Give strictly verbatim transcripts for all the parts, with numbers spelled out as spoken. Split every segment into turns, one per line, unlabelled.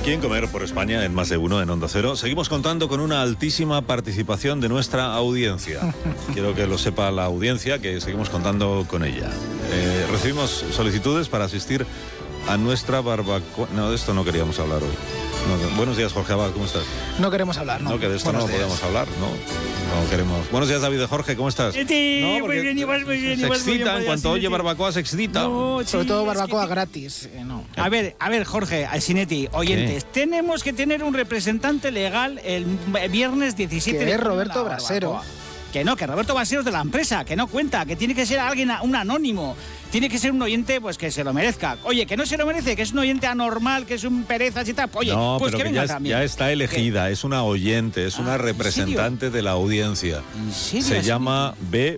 Aquí en Comer por España, en Más de Uno, en Onda Cero, seguimos contando con una altísima participación de nuestra audiencia. Quiero que lo sepa la audiencia, que seguimos contando con ella. Eh, recibimos solicitudes para asistir a nuestra barbacoa. No, de esto no queríamos hablar hoy. No, buenos días, Jorge Abad, ¿cómo estás?
No queremos hablar, ¿no?
No, que de esto
Buenos
no
días.
podemos hablar, ¿no? No queremos. Buenos días, David de Jorge, ¿cómo estás?
Sí,
No,
muy bien, igual, muy bien,
se
igual, muy
excita,
bien,
en cuanto
sí,
oye
sí.
barbacoa se excita.
No,
Sobre
sí,
todo
es
barbacoa
que-
gratis, eh, no.
A ver, a ver, Jorge, Sinetti, oyentes, tenemos que tener un representante legal el viernes diecisiete
Que
de
es
junio en
Roberto
la
Brasero.
barbacoa. Que no, que Roberto Brasero es de la empresa, que no cuenta, que tiene que ser alguien, un anónimo. Tiene que ser un oyente, pues que se lo merezca. Oye, que no se lo merece, que es un oyente anormal, que es un perezas y tal. Oye,
no,
pues
pero
que
que
venga
ya,
también.
ya está elegida, es una oyente, es
Ah,
una
¿en
representante de la audiencia.
¿En serio,
Se
Sinetti?
llama B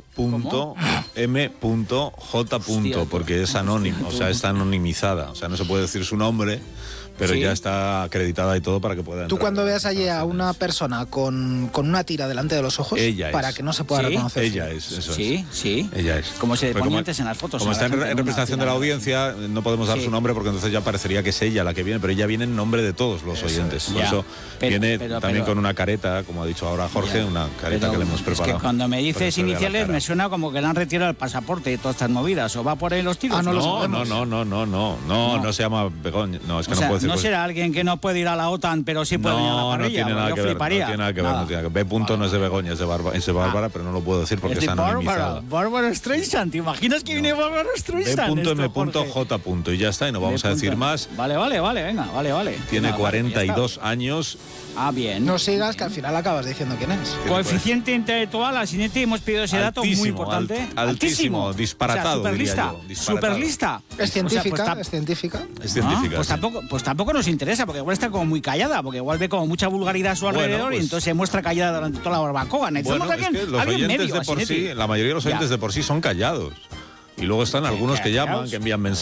M J.
Hostia,
porque es anónimo, o sea, está anonimizada. O sea, no se puede decir su nombre, pero
¿Sí?
ya está acreditada y todo para que pueda
Tú
entrar.
cuando veas allí a una persona con, con una tira delante de los ojos,
Ella
para
es.
que no se pueda
¿Sí?
reconocer.
Ella es, eso
Sí,
es.
sí.
Ella es.
Como se
Pero
ponía
como-
antes en las fotos.
Como
a
está
la
en,
gente
en
una
representación de la
tira.
audiencia, no podemos dar
Sí.
su nombre porque entonces ya parecería que es ella la que viene, pero ella viene en nombre de todos los
Eso
oyentes.
es.
Por
Ya.
eso
Pero-
viene
pero-
también
pero-
con una careta, como ha dicho ahora Jorge,
Ya.
una careta
Pero
que le hemos preparado.
Es que cuando me
Por
dices
eso le da la
iniciales
cara.
me suena como que le han retirado el pasaporte y todas estas movidas. ¿O va por ahí los tiros?
Ah, no lo
No, no,
sabemos.
no, no, no, no, no,
No.
no se llama Begoña. No, es que
O
no
sea,
puedo decir
no
cosas.
será alguien que no puede ir a la OTAN, pero sí puede venir a la
No, no
parrilla.
tiene
Bueno,
nada
yo
que ver, no
fliparía.
tiene nada que ver,
Nada.
no tiene nada que ver. B punto no es de Begoña, es de, Barba, es de Bárbara, pero no lo puedo decir porque
Es
es
de Bárbara,
anonimizada.
Bárbara Streisand. ¿Te imaginas que viene Bárbara Streisand?
B M
esto, Jorge?
J. Y ya está, y no vamos
B.
a decir más.
Vale, vale, vale, venga, vale, vale.
Tiene
Venga, vale,
cuarenta y dos
ya
años.
está. Ah, bien.
No sigas, que al final acabas diciendo quién es.
Coeficiente intelectual, a Sinetti hemos pedido ese dato muy
Altísimo,
importante.
alt- altísimo, disparatado,
O sea,
diría
superlista,
yo, disparatado.
superlista.
Es científica,
O sea, pues,
es científica.
Es
Ah,
científica.
pues,
sí.
tampoco, pues tampoco nos interesa, porque igual está como muy callada, porque igual ve como mucha vulgaridad a su
Bueno,
alrededor
pues-
y entonces se muestra callada durante toda la barbacoa. Necesitamos
Bueno, es
alguien,
que los
alguien
oyentes
medio,
de por
Sinetti.
sí, la mayoría de los oyentes
Ya.
de por sí son callados. Y luego están algunos que llaman,
callados.
que envían mensajes.